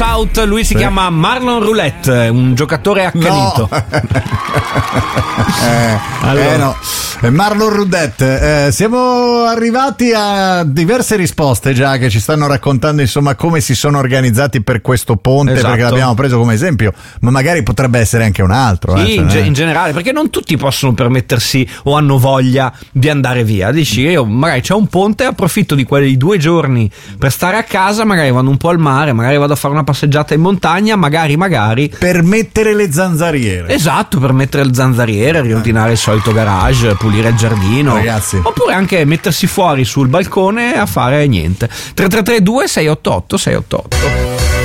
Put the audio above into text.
South, lui si chiama Marlon Roulette, un giocatore accanito. No. Marlon Roulette, siamo arrivati a diverse risposte già che ci stanno raccontando insomma come si sono organizzati per questo ponte, esatto. Perché l'abbiamo preso come esempio, ma magari potrebbe essere anche un altro. Sì, in generale, perché non tutti possono permettersi o hanno voglia di andare via. Dici, io magari c'è un ponte, approfitto di quei 2 giorni per stare a casa, magari vado un po' al mare, magari vado a fare una passeggiata in montagna, magari per mettere le zanzariere. Esatto, per mettere le zanzariere, riordinare il solito garage, pulire il giardino, ragazzi. Oppure anche mettersi fuori sul balcone a fare niente. 3332 688 688.